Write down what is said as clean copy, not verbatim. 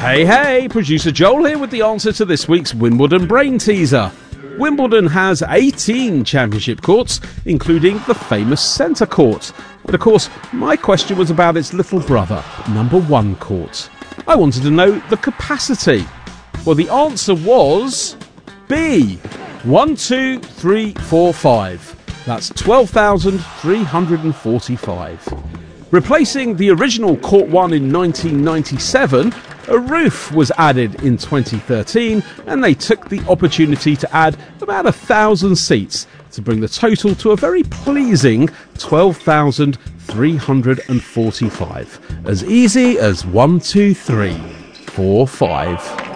Hey, producer Joel here with the answer to this week's Wimbledon Brain Teaser. Wimbledon has 18 championship courts, including the famous centre court. But of course, my question was about its little brother, number 1 court. I wanted to know the capacity. Well, the answer was B. 1, 2, 3, 4, 5. That's 12,345. Replacing the original Court 1 in 1997, a roof was added in 2013, and they took the opportunity to add about 1,000 seats to bring the total to a very pleasing 12,345. As easy as 1, 2, 3, 4, 5.